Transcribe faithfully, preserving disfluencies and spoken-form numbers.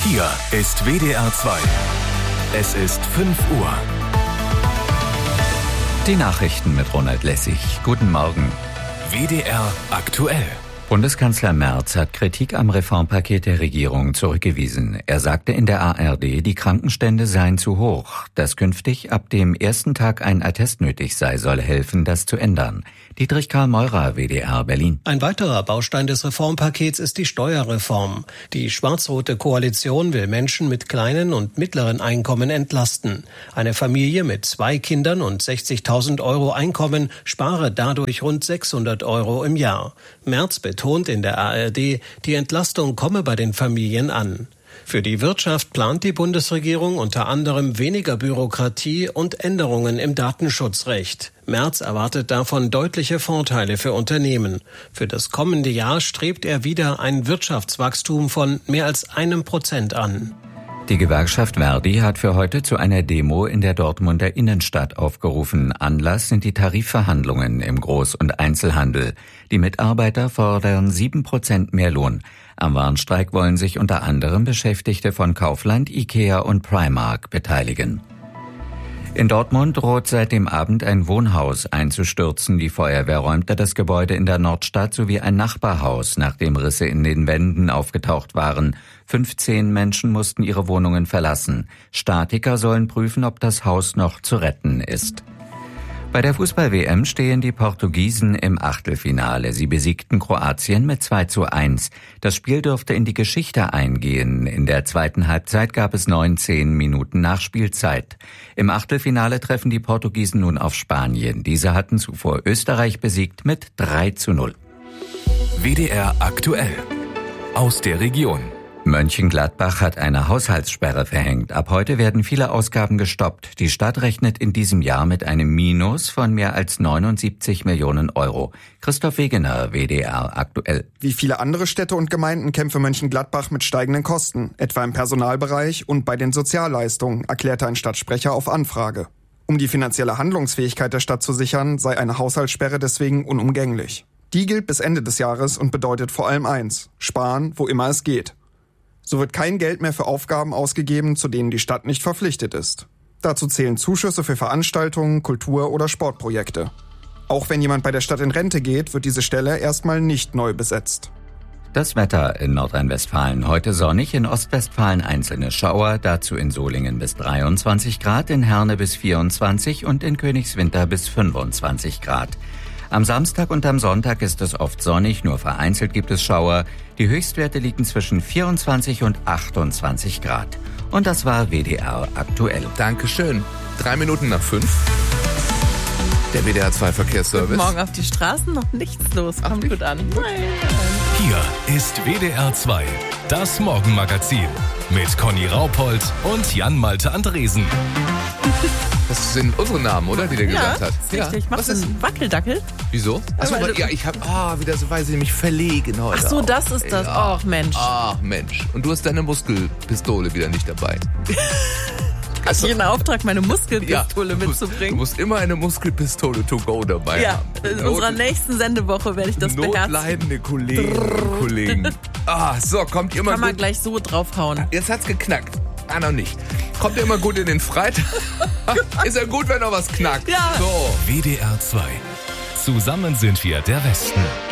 Hier ist W D R zwei. Es ist fünf Uhr. Die Nachrichten mit Ronald Lessig. Guten Morgen. W D R aktuell. Bundeskanzler Merz hat Kritik am Reformpaket der Regierung zurückgewiesen. Er sagte in der A R D, die Krankenstände seien zu hoch. Dass künftig ab dem ersten Tag ein Attest nötig sei, soll helfen, das zu ändern. Dietrich Karl Meurer, W D R Berlin. Ein weiterer Baustein des Reformpakets ist die Steuerreform. Die schwarz-rote Koalition will Menschen mit kleinen und mittleren Einkommen entlasten. Eine Familie mit zwei Kindern und sechzigtausend Euro Einkommen spare dadurch rund sechshundert Euro im Jahr. Merz betont in der A R D, die Entlastung komme bei den Familien an. Für die Wirtschaft plant die Bundesregierung unter anderem weniger Bürokratie und Änderungen im Datenschutzrecht. Merz erwartet davon deutliche Vorteile für Unternehmen. Für das kommende Jahr strebt er wieder ein Wirtschaftswachstum von mehr als einem Prozent an. Die Gewerkschaft Verdi hat für heute zu einer Demo in der Dortmunder Innenstadt aufgerufen. Anlass sind die Tarifverhandlungen im Groß- und Einzelhandel. Die Mitarbeiter fordern sieben Prozent mehr Lohn. Am Warnstreik wollen sich unter anderem Beschäftigte von Kaufland, Ikea und Primark beteiligen. In Dortmund droht seit dem Abend ein Wohnhaus einzustürzen. Die Feuerwehr räumte das Gebäude in der Nordstadt sowie ein Nachbarhaus, nachdem Risse in den Wänden aufgetaucht waren. fünfzehn Menschen mussten ihre Wohnungen verlassen. Statiker sollen prüfen, ob das Haus noch zu retten ist. Bei der Fußball-W M stehen die Portugiesen im Achtelfinale. Sie besiegten Kroatien mit zwei zu eins. Das Spiel dürfte in die Geschichte eingehen. In der zweiten Halbzeit gab es neunzehn Minuten Nachspielzeit. Im Achtelfinale treffen die Portugiesen nun auf Spanien. Diese hatten zuvor Österreich besiegt mit drei zu null. W D R aktuell. Aus der Region. Mönchengladbach hat eine Haushaltssperre verhängt. Ab heute werden viele Ausgaben gestoppt. Die Stadt rechnet in diesem Jahr mit einem Minus von mehr als neunundsiebzig Millionen Euro. Christoph Wegener, W D R aktuell. Wie viele andere Städte und Gemeinden kämpfe Mönchengladbach mit steigenden Kosten, etwa im Personalbereich und bei den Sozialleistungen, erklärte ein Stadtsprecher auf Anfrage. Um die finanzielle Handlungsfähigkeit der Stadt zu sichern, sei eine Haushaltssperre deswegen unumgänglich. Die gilt bis Ende des Jahres und bedeutet vor allem eins: Sparen, wo immer es geht. So wird kein Geld mehr für Aufgaben ausgegeben, zu denen die Stadt nicht verpflichtet ist. Dazu zählen Zuschüsse für Veranstaltungen, Kultur- oder Sportprojekte. Auch wenn jemand bei der Stadt in Rente geht, wird diese Stelle erstmal nicht neu besetzt. Das Wetter in Nordrhein-Westfalen. Heute sonnig, in Ostwestfalen einzelne Schauer, dazu in Solingen bis dreiundzwanzig Grad, in Herne bis vierundzwanzig und in Königswinter bis fünfundzwanzig Grad. Am Samstag und am Sonntag ist es oft sonnig, nur vereinzelt gibt es Schauer. Die Höchstwerte liegen zwischen vierundzwanzig und achtundzwanzig Grad. Und das war W D R aktuell. Dankeschön. Drei Minuten nach fünf. Der W D R zwei Verkehrsservice. Morgen auf die Straßen noch nichts los. Kommt gut an. Hier ist W D R zwei, das Morgenmagazin mit Conny Raupold und Jan-Malte Andresen. Das sind unsere Namen, oder? Die der Ja, gesagt hat. ist richtig. Machst du einen Wackeldackel? Wieso? Achso, weil weil, du- ja, ich hab, ah, wieder so, weil sie mich verlegen heute. Ach so, auch. das ist das. Ja. Ach, Mensch. Ach, Mensch. Und du hast deine Muskelpistole wieder nicht dabei. Hast du jeden Auftrag, meine Muskelpistole du musst, du mitzubringen? musst immer eine Muskelpistole to go dabei Ja, haben. in unserer nächsten Sendewoche werde ich das beherzigen. Notleidende Kolleginnen und Kollegen. Ah, so, kommt ihr mal Kann man gut. gleich so draufhauen. Jetzt hat's geknackt. Ah, noch nicht. Kommt ihr immer gut in den Freitag? Ist ja gut, wenn noch was knackt. Ja. So. W D R zwei. Zusammen sind wir der Westen.